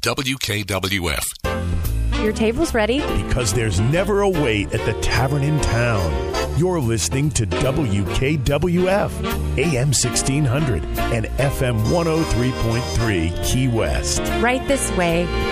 WKWF. Your table's ready. Because there's never a wait at the tavern in town. You're listening to WKWF, AM 1600 and FM 103.3 Key West. Right this way.